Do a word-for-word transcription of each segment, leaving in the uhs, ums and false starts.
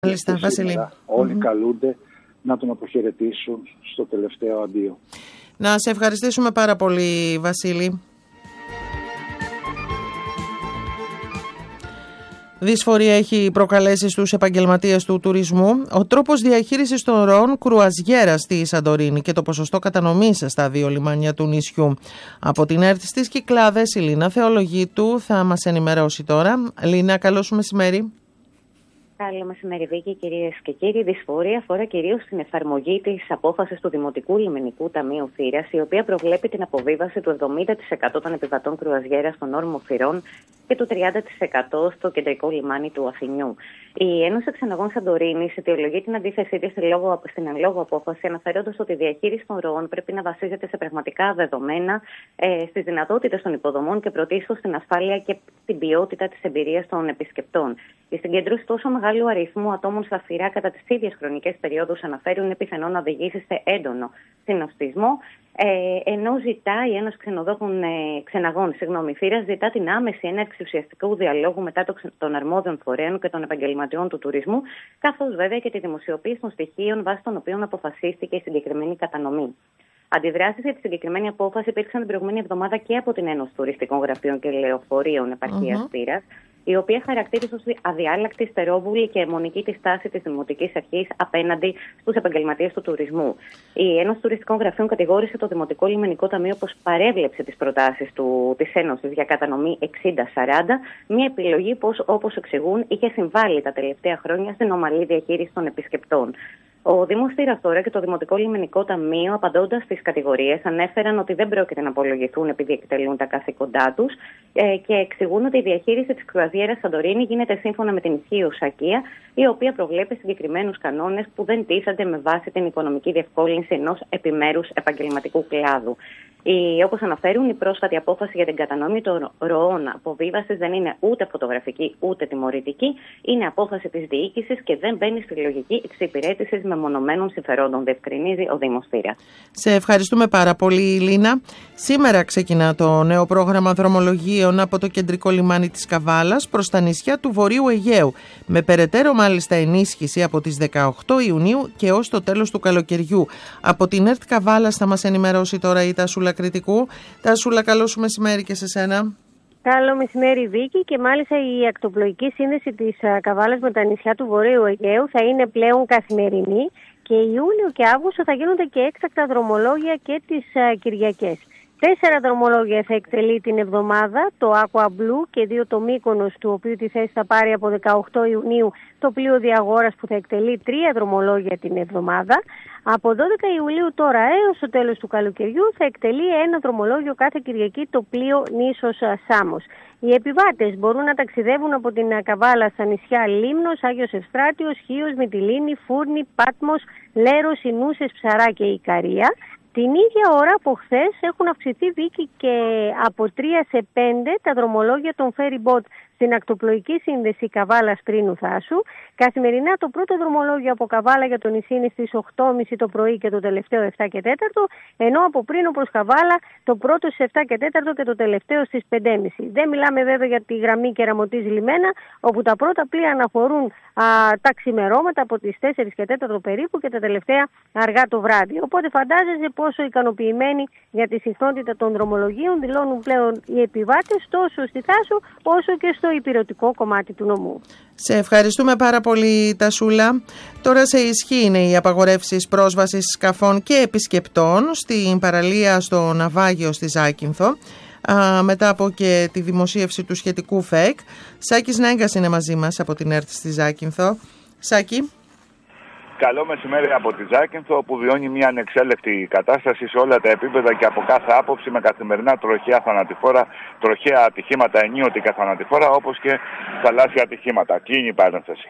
Μάλιστα, Βασίλη. Όλοι mm-hmm. καλούνται να τον αποχαιρετήσουν στο τελευταίο αντίο. Να σε ευχαριστήσουμε πάρα πολύ, Βασίλη. Δυσφορία έχει προκαλέσει στους επαγγελματίες του τουρισμού ο τρόπος διαχείρισης των ροών κρουαζιέρα στη Σαντορίνη και το ποσοστό κατανομής στα δύο λιμάνια του νησιού. Από την ΕΡΤ στις Κυκλάδες, η Λίνα Θεολογίτου θα μας ενημερώσει τώρα. Λίνα, καλό σου μεσημέρι. Καλό μεσημέρι, Βίκη, κυρίες και κύριοι. Η δυσφορία αφορά κυρίως την εφαρμογή της απόφασης του Δημοτικού Λιμενικού Ταμείου Θήρας, η οποία προβλέπει την αποβίβαση του εβδομήντα τοις εκατό των επιβατών κρουαζιέρα στον όρμο Θηρών και του τριάντα τοις εκατό στο κεντρικό λιμάνι του Αθηνιού. Η Ένωση Ξεναγών Σαντορίνης αιτιολογεί την αντίθεσή της στην εν λόγω απόφαση, αναφέροντας ότι η διαχείριση των ροών πρέπει να βασίζεται σε πραγματικά δεδομένα, ε, στις δυνατότητες των υποδομών και πρωτίστως στην ασφάλεια και την ποιότητα της εμπειρίας των επισκεπτών. Η συγκέντρωση τόσο μεγάλου αριθμού ατόμων στα Θηρά κατά τις ίδιες χρονικές περιόδους, αναφέρουν, είναι πιθανό να οδηγήσει σε έντονο συνοστισμό. Ε, ενώ ζητά η Ένωση Ξενοδόχων, ε, Ξεναγών συγγνώμη, Θήρας ζητά την άμεση έναρξη ουσιαστικού διαλόγου μετά το, των αρμόδιων φορέων και των επαγγελματιών του τουρισμού, καθώς βέβαια και τη δημοσιοποίηση των στοιχείων βάσει των οποίων αποφασίστηκε η συγκεκριμένη κατανομή. Αντιδράσεις για τη συγκεκριμένη απόφαση υπήρξαν την προηγούμενη εβδομάδα και από την Ένωση Τουριστικών Γραφείων και Λεωφορείων Επαρχίας mm-hmm. Θήρας, η οποία χαρακτήρισε ως αδιάλακτη, στερόβουλη και αιμονική τη στάση της Δημοτικής Αρχής απέναντι στους επαγγελματίες του τουρισμού. Η Ένωση Τουριστικών Γραφείων κατηγόρησε το Δημοτικό Λιμενικό Ταμείο πως παρέβλεψε τις προτάσεις του, της Ένωσης για κατανομή εξήντα σαράντα, μια επιλογή πως, όπως εξηγούν, είχε συμβάλει τα τελευταία χρόνια στην ομαλή διαχείριση των επισκεπτών. Ο Δήμος Θήρας τώρα και το Δημοτικό Λιμενικό Ταμείο, απαντώντας στις κατηγορίες, ανέφεραν ότι δεν πρόκειται να απολογηθούν επειδή εκτελούν τα καθήκοντά τους ε, και εξηγούν ότι η διαχείριση της κρουαζιέρας Σαντορίνη γίνεται σύμφωνα με την ισχύουσα ΑΚΙΑ, η οποία προβλέπει συγκεκριμένους κανόνες που δεν τίθενται με βάση την οικονομική διευκόλυνση ενός επιμέρους επαγγελματικού κλάδου. Η, όπως αναφέρουν, η πρόσφατη απόφαση για την κατανομή των ροών αποβίβασης δεν είναι ούτε φωτογραφική ούτε τιμωρητική. Είναι απόφαση της διοίκησης και δεν μπαίνει στη λογική εξυπηρέτησης μεμονωμένων συμφερόντων, διευκρινίζει ο Δήμος Θήρας. Σε ευχαριστούμε πάρα πολύ, Λίνα. Σήμερα ξεκινά το νέο πρόγραμμα δρομολογίων από το κεντρικό λιμάνι της Καβάλας προς τα νησιά του Βορείου Αιγαίου, με περαιτέρω μάλιστα ενίσχυση από τις δεκαοκτώ Ιουνίου και ως το τέλος του καλοκαιριού. Από την ΕΡΤ Καβάλας θα μας ενημερώσει τώρα η Τασούλα Κρητικού. Τασούλα, καλό σου μεσημέρι και σε σένα. Καλό μεσημέρι, Βίκη, και μάλιστα η ακτοπλοϊκή σύνδεση της Καβάλας με τα νησιά του Βορείου Αιγαίου θα είναι πλέον καθημερινή και Ιούλιο και Αύγουστο θα γίνονται και έκτακτα δρομολόγια και τις Κυριακές. Τέσσερα δρομολόγια θα εκτελεί την εβδομάδα, το Aqua Blue και δύο το Μύκονος, του οποίου τη θέση θα πάρει από δεκαοκτώ Ιουνίου το πλοίο Διαγόρας, που θα εκτελεί τρία δρομολόγια την εβδομάδα. Από δώδεκα Ιουλίου τώρα έως το τέλος του καλοκαιριού θα εκτελεί ένα δρομολόγιο κάθε Κυριακή το πλοίο Νήσος Σάμος. Οι επιβάτες μπορούν να ταξιδεύουν από την Καβάλα στα νησιά Λίμνος, Άγιος Ευστράτιος, Χίος, Μυτιλήνη, Φούρνη, Πάτμος, Λέρος, Ινούσες, Ψαρά και Ικαρία. Την ίδια ώρα από χθες έχουν αυξηθεί, Βίκη, και από τρία σε πέντε τα δρομολόγια των ferry boat στην ακτοπλοϊκή σύνδεση Καβάλας Τρίνου Θάσου. Καθημερινά το πρώτο δρομολόγιο από Καβάλα για το νησί είναι στις οκτώ και μισή το πρωί και το τελευταίο επτά και τέταρτο, ενώ από Πρίνο προς Καβάλα το πρώτο στις επτά και τέταρτο και το τελευταίο στις πέντε και μισή. Δεν μιλάμε βέβαια για τη γραμμή Κεραμωτής Λιμένα, όπου τα πρώτα πλοία αναχωρούν α, τα ξημερώματα από τις τέσσερις και τέταρτο περίπου και τα τελευταία αργά το βράδυ. Οπότε φαντάζεσαι πόσο ικανοποιημένοι για τη συχνότητα των δρομολογίων δηλώνουν πλέον οι επιβάτες τόσο στη Θάσο όσο και στο ηπειρωτικό κομμάτι του νομού. Σε ευχαριστούμε πάρα πολύ, Τασούλα. Τώρα σε ισχύ είναι οι απαγορεύσεις πρόσβασης σκαφών και επισκεπτών στην παραλία στο Ναυάγιο στη Ζάκυνθο, α, μετά από και τη δημοσίευση του σχετικού ΦΕΚ. Σάκης Νέγκας είναι μαζί μας από την ΕΡΤ στη Ζάκυνθο. Σάκη. Καλό μεσημέρι από τη Ζάκυνθο, που βιώνει μια ανεξέλεκτη κατάσταση σε όλα τα επίπεδα και από κάθε άποψη, με καθημερινά τροχαία θανατηφόρα, τροχαία ατυχήματα ενίοτε θανατηφόρα, όπως και θαλάσσια ατυχήματα. Κλείνει η παρένθεση.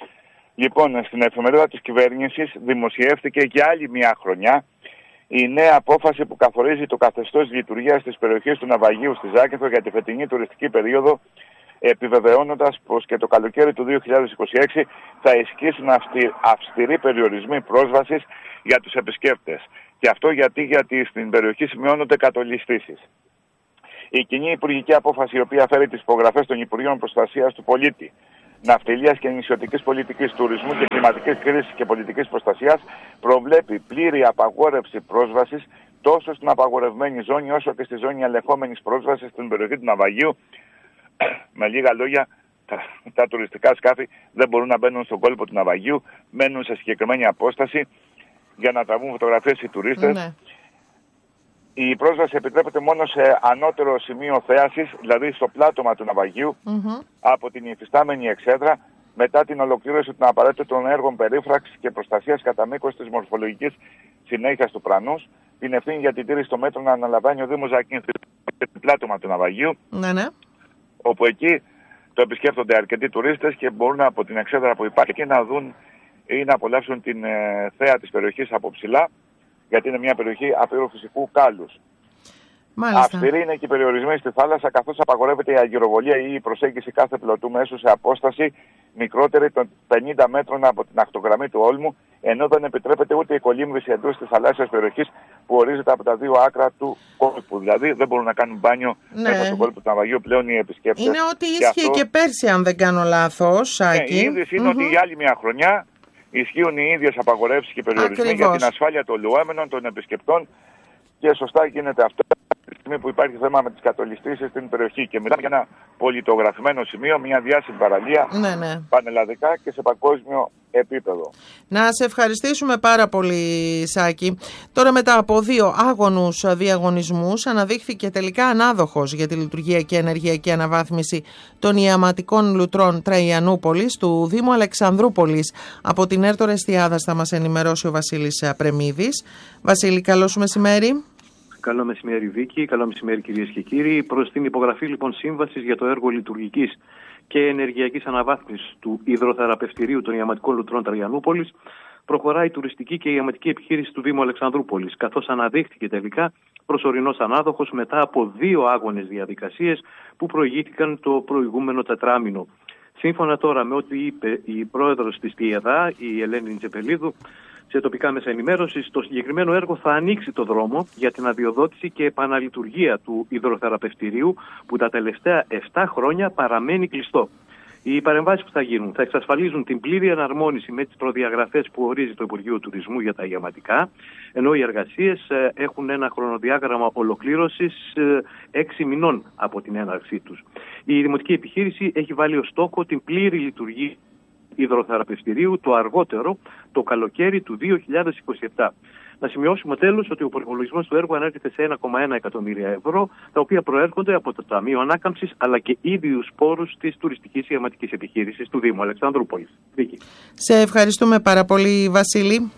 Λοιπόν, στην εφημερίδα της κυβέρνησης δημοσιεύτηκε για άλλη μια χρονιά η νέα απόφαση που καθορίζει το καθεστώς λειτουργίας της περιοχής του Ναυαγίου στη Ζάκυνθο για τη φετινή τουριστική περίοδο, επιβεβαιώνοντας πως και το καλοκαίρι του δύο χιλιάδες είκοσι έξι θα ισχύσουν αυστηροί περιορισμοί πρόσβασης για τους επισκέπτες. Και αυτό γιατί, γιατί στην περιοχή σημειώνονται κατολιστήσεις. Η κοινή υπουργική απόφαση, η οποία φέρει τις υπογραφές των Υπουργείων Προστασίας του Πολίτη, ναυτιλίας και νησιωτικής πολιτικής, τουρισμού και κλιματικής κρίσης και πολιτικής προστασίας προβλέπει πλήρη απαγόρευση πρόσβασης τόσο στην απαγορευμένη ζώνη όσο και στη ζώνη ελεγχόμενης πρόσβασης στην περιοχή του ναυαγίου. Με λίγα λόγια, τα, τα τουριστικά σκάφη δεν μπορούν να μπαίνουν στον κόλπο του ναυαγίου, μένουν σε συγκεκριμένη απόσταση για να τραβούν φωτογραφίες οι τουρίστες. Ναι. Η πρόσβαση επιτρέπεται μόνο σε ανώτερο σημείο θέασης, δηλαδή στο πλάτωμα του ναυαγίου, mm-hmm. από την υφιστάμενη εξέδρα, μετά την ολοκλήρωση των απαραίτητων έργων περίφραξης και προστασίας κατά μήκος της μορφολογικής συνέχειας του πρανούς. Την ευθύνη για την τήρηση των μέτρων να αναλαμβάνει ο Δήμος Ζακίνθου στο πλάτωμα του ναυαγίου, ναι, ναι. όπου εκεί το επισκέπτονται αρκετοί τουρίστες και μπορούν από την εξέδρα που υπάρχει να δουν ή να απολαύσουν την ε, θέα της περιοχής από ψηλά, γιατί είναι μια περιοχή απείρου φυσικού κάλους. Αυστηροί είναι και οι περιορισμοί στη θάλασσα, καθώς απαγορεύεται η αγγυροβολία ή η προσέγγιση κάθε πλωτού μέσου σε απόσταση μικρότερη των πενήντα μέτρων από την ακτογραμμή του Όλμου, ενώ δεν επιτρέπεται ούτε η κολύμβηση εντός της θαλάσσιας περιοχής που ορίζεται από τα δύο άκρα του κόλπου. Δηλαδή δεν μπορούν να κάνουν μπάνιο ναι. μέσα στον κόλπο του ναυαγίου πλέον οι επισκέπτες. Είναι ότι ίσχυε και, αυτό... και πέρσι, αν δεν κάνω λάθος, Σάκη. Ναι, η είδηση είναι mm-hmm. ότι για άλλη μια χρονιά ισχύουν οι ίδιες απαγορεύσεις και περιορισμοί Ακριβώς. για την ασφάλεια των λουόμενων, των επισκεπτών, και σωστά γίνεται αυτό τη στιγμή που υπάρχει θέμα με τις κατολιστήσεις στην περιοχή. Και μιλάμε για ένα πολιτογραφημένο σημείο, μια διάσημη παραλία ναι, ναι. πανελλαδικά και σε παγκόσμιο επίπεδο. Να σε ευχαριστήσουμε πάρα πολύ, Σάκη. Τώρα, μετά από δύο άγωνους διαγωνισμούς, αναδείχθηκε τελικά ανάδοχος για τη λειτουργία και ενεργειακή αναβάθμιση των ιαματικών λουτρών Τραϊανούπολης του Δήμου Αλεξανδρούπολης. Από την Έρτο Ρεστιάδας θα μας ενημερώσει ο Βασίλης Πρεμίδης. Βασίλη, καλό σου μεσημέρι. Καλό μεσημέρι, Βίκη. Καλό μεσημέρι, κυρίες και κύριοι. Προς την υπογραφή λοιπόν σύμβασης για το έργο λειτουργικής και ενεργειακής αναβάθμισης του υδροθεραπευτηρίου των ιαματικών λουτρών Τραϊανούπολης, προχωράει η τουριστική και η ιαματική επιχείρηση του Δήμου Αλεξανδρούπολης, καθώς αναδείχθηκε τελικά προσωρινός ανάδοχος μετά από δύο άγονες διαδικασίες που προηγήθηκαν το προηγούμενο τετράμινο. Σύμφωνα τώρα με ό,τι είπε η πρόεδρος της ΤΙΕΔΑ, η Ελένη Τζεπελίδου, σε τοπικά μέσα ενημέρωσης, το συγκεκριμένο έργο θα ανοίξει το δρόμο για την αδειοδότηση και επαναλειτουργία του υδροθεραπευτηρίου που τα τελευταία επτά χρόνια παραμένει κλειστό. Οι παρεμβάσεις που θα γίνουν θα εξασφαλίζουν την πλήρη εναρμόνιση με τις προδιαγραφές που ορίζει το Υπουργείο Τουρισμού για τα ιαματικά, ενώ οι εργασίες έχουν ένα χρονοδιάγραμμα ολοκλήρωσης έξι μηνών από την έναρξή τους. Η δημοτική επιχείρηση έχει βάλει ως στόχο την πλήρη λειτουργία υδροθεραπευτηρίου το αργότερο το καλοκαίρι του δύο χιλιάδες είκοσι επτά. Να σημειώσουμε τέλος ότι ο προϋπολογισμός του έργου ανέρχεται σε ένα κόμμα ένα εκατομμύρια ευρώ, τα οποία προέρχονται από το Ταμείο Ανάκαμψης αλλά και ίδιους πόρους της τουριστικής ιαματικής επιχείρησης του Δήμου Αλεξανδρούπολης. Βίκη. Σε ευχαριστούμε πάρα πολύ, Βασίλη.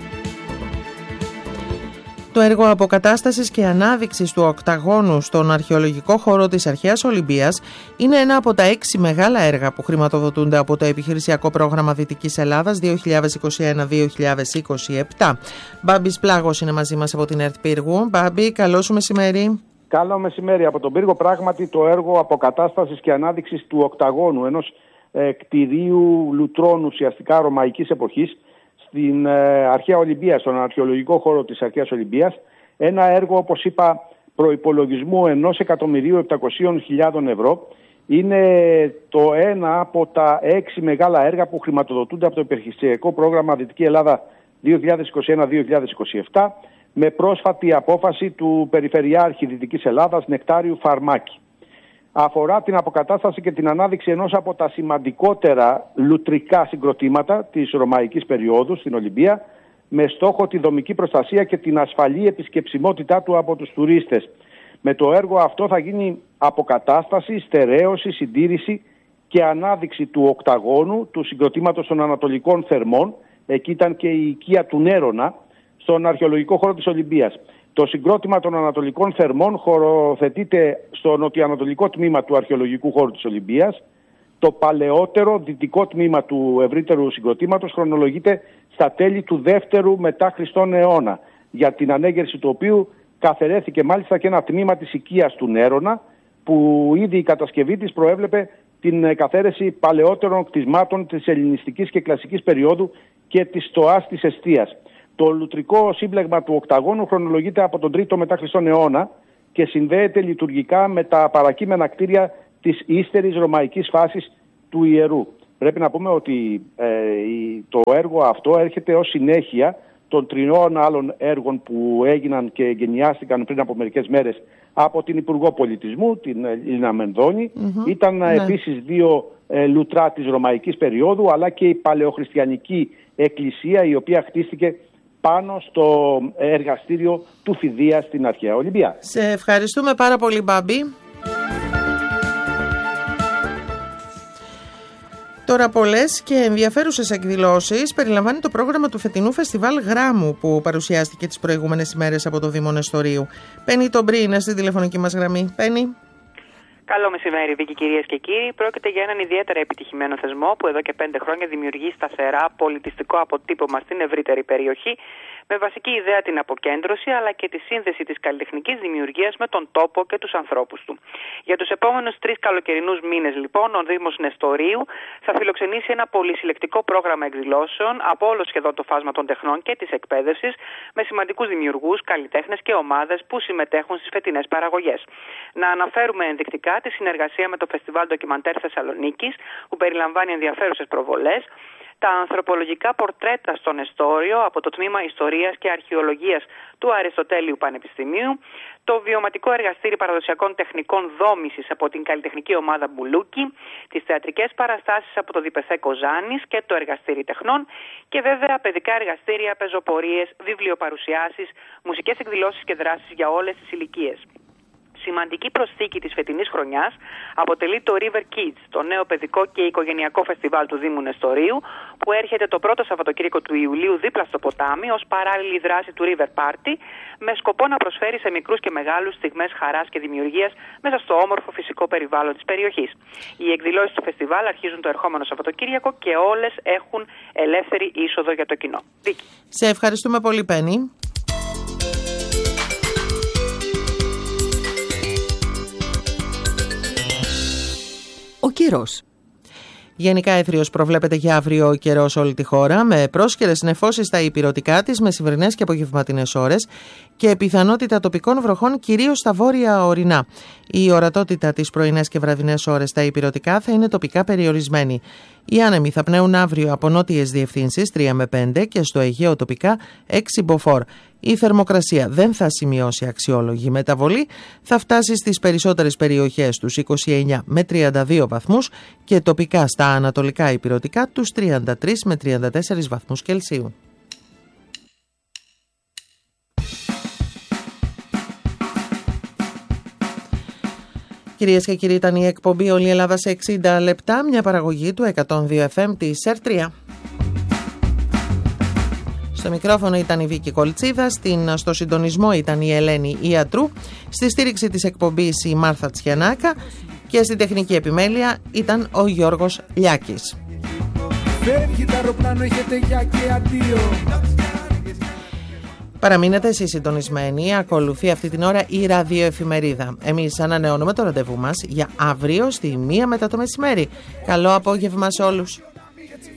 Το έργο αποκατάστασης και ανάδειξης του οκταγώνου στον αρχαιολογικό χώρο της Αρχαίας Ολυμπίας είναι ένα από τα έξι μεγάλα έργα που χρηματοδοτούνται από το επιχειρησιακό πρόγραμμα Δυτικής Ελλάδας δύο χιλιάδες είκοσι ένα με δύο χιλιάδες είκοσι επτά. Μπάμπης Πλάγος είναι μαζί μας από την ΕΡΤ Πύργου. Μπάμπη, καλό σου μεσημέρι. Καλό μεσημέρι από τον Πύργο. Πράγματι, το έργο αποκατάστασης και ανάδειξης του οκταγώνου, ενός ε, κτηρίου λουτρών ουσιαστικά ρωμαϊκής εποχής, στην ε, Αρχαία Ολυμπία, στον αρχαιολογικό χώρο της Αρχαίας Ολυμπίας. Ένα έργο, όπως είπα, προϋπολογισμού ενός εκατομμυρίου επτακόσιες χιλιάδες ευρώ. Είναι το ένα από τα έξι μεγάλα έργα που χρηματοδοτούνται από το επιχειρησιακό πρόγραμμα Δυτική Ελλάδα δύο χιλιάδες είκοσι ένα με δύο χιλιάδες είκοσι επτά, με πρόσφατη απόφαση του Περιφερειάρχη Δυτικής Ελλάδας Νεκτάριου Φαρμάκη. Αφορά την αποκατάσταση και την ανάδειξη ενός από τα σημαντικότερα λουτρικά συγκροτήματα της ρωμαϊκής περίοδου στην Ολυμπία, με στόχο τη δομική προστασία και την ασφαλή επισκεψιμότητά του από τους τουρίστες. Με το έργο αυτό θα γίνει αποκατάσταση, στερέωση, συντήρηση και ανάδειξη του οκταγώνου, του συγκροτήματος των Ανατολικών Θερμών, εκεί ήταν και η οικία του Νέρονα, στον αρχαιολογικό χώρο της Ολυμπίας. Το συγκρότημα των Ανατολικών Θερμών χωροθετείται στο νοτιοανατολικό τμήμα του αρχαιολογικού χώρου της Ολυμπίας. Το παλαιότερο δυτικό τμήμα του ευρύτερου συγκροτήματος χρονολογείται στα τέλη του δεύτερου μετά Χριστόν αιώνα, για την ανέγερση του οποίου καθαιρέθηκε μάλιστα και ένα τμήμα της οικίας του Νέρονα, που ήδη η κατασκευή της προέβλεπε την καθαίρεση παλαιότερων κτισμάτων της ελληνιστικής και κλασικής περίοδου και της στοάς της εστίας. Το λουτρικό σύμπλεγμα του οκταγώνου χρονολογείται από τον τρίτο μετά Χριστόν αιώνα και συνδέεται λειτουργικά με τα παρακείμενα κτίρια της ύστερης ρωμαϊκής φάσης του ιερού. Πρέπει να πούμε ότι ε, το έργο αυτό έρχεται ως συνέχεια των τριών άλλων έργων που έγιναν και εγκαινιάστηκαν πριν από μερικές μέρες από την Υπουργό Πολιτισμού, την Λίνα Μενδώνη. Mm-hmm. Ήταν ναι. επίσης δύο ε, λουτρά της ρωμαϊκής περίοδου, αλλά και η παλαιοχριστιανική εκκλησία, η οποία χτίστηκε πάνω στο εργαστήριο του Φιδία στην αρχαία Ολυμπία. Σε ευχαριστούμε πάρα πολύ, Μπάμπη. Τώρα πολλές και ενδιαφέρουσες εκδηλώσεις περιλαμβάνει το πρόγραμμα του φετινού Φεστιβάλ Γράμμου που παρουσιάστηκε τις προηγούμενες ημέρες από το Δήμο Νεστορίου. Πέννη Τομπρή είναι στη τηλεφωνική μας γραμμή. Πέννη. Καλό μεσημέρι, Βίκη, κυρίες και κύριοι. Πρόκειται για έναν ιδιαίτερα επιτυχημένο θεσμό που εδώ και πέντε χρόνια δημιουργεί σταθερά πολιτιστικό αποτύπωμα στην ευρύτερη περιοχή, με βασική ιδέα την αποκέντρωση αλλά και τη σύνδεση της καλλιτεχνικής δημιουργίας με τον τόπο και τους ανθρώπους του. Για τους επόμενους τρεις καλοκαιρινούς μήνες, λοιπόν, ο Δήμος Νεστορίου θα φιλοξενήσει ένα πολυσυλλεκτικό πρόγραμμα εκδηλώσεων από όλο σχεδόν το φάσμα των τεχνών και της εκπαίδευσης, με σημαντικούς δημιουργούς, καλλιτέχνες και ομάδες που συμμετέχουν στις φετινές παραγωγές. Να αναφέρουμε ενδεικτικά τη συνεργασία με το Φεστιβάλ Ντοκιμαντέρ Θεσσαλονίκης, που περιλαμβάνει ενδιαφέρουσες προβολές, τα ανθρωπολογικά πορτρέτα στο Νεστόριο από το Τμήμα Ιστορίας και Αρχαιολογίας του Αριστοτέλειου Πανεπιστημίου, το βιωματικό εργαστήρι παραδοσιακών τεχνικών δόμησης από την καλλιτεχνική ομάδα Μπουλούκι, τις θεατρικές παραστάσεις από το Διπεθέ Κοζάνης και το εργαστήρι τεχνών και βέβαια παιδικά εργαστήρια, πεζοπορίες, βιβλιοπαρουσιάσεις, μουσικές εκδηλώσεις και δράσεις για όλες τις ηλικίες. Σημαντική προσθήκη της φετινής χρονιάς αποτελεί το River Kids, το νέο παιδικό και οικογενειακό φεστιβάλ του Δήμου Νεστορίου, που έρχεται το πρώτο Σαββατοκύριακο του Ιουλίου δίπλα στο ποτάμι ως παράλληλη δράση του River Party, με σκοπό να προσφέρει σε μικρούς και μεγάλους στιγμές χαράς και δημιουργίας μέσα στο όμορφο φυσικό περιβάλλον της περιοχής. Οι εκδηλώσεις του φεστιβάλ αρχίζουν το ερχόμενο Σαββατοκύριακο και όλες έχουν ελεύθερη είσοδο για το κοινό. Βίκη. Σε ευχαριστούμε πολύ, Πέννη. Ο καιρός. Γενικά έθριος προβλέπεται για αύριο ο καιρός όλη τη χώρα, με πρόσκαιρες νεφώσεις στα ηπειρωτικά της μεσημβρινές και απογευματινές ώρες και πιθανότητα τοπικών βροχών κυρίως στα βόρεια ορεινά. Η ορατότητα τις πρωινές και βραδινές ώρες στα ηπειρωτικά θα είναι τοπικά περιορισμένη. Οι άνεμοι θα πνέουν αύριο από νότιες διευθύνσεις τρία με πέντε και στο Αιγαίο τοπικά έξι μποφόρ. Η θερμοκρασία δεν θα σημειώσει αξιόλογη μεταβολή, θα φτάσει στις περισσότερες περιοχές τους είκοσι εννέα με τριάντα δύο βαθμούς και τοπικά στα ανατολικά ηπειρωτικά τους τριάντα τρεις με τριάντα τέσσερις βαθμούς Κελσίου. Κυρίες και κύριοι, ήταν η εκπομπή Όλη η Ελλάδα σε εξήντα λεπτά, μια παραγωγή του εκατόν δύο εφ εμ της ΕΡ τρία. Στο μικρόφωνο ήταν η Βίκη Κολτσίδα, στην, στο συντονισμό ήταν η Ελένη Ιατρού, στη στήριξη της εκπομπής η Μάρθα Τσιανάκα και στην τεχνική επιμέλεια ήταν ο Γιώργος Λιάκης. Παραμείνετε εσείς συντονισμένοι, ακολουθεί αυτή την ώρα η ραδιοεφημερίδα. Εμείς ανανεώνουμε το ραντεβού μας για αύριο στη μία μετά το μεσημέρι. Καλό απόγευμα σε όλους.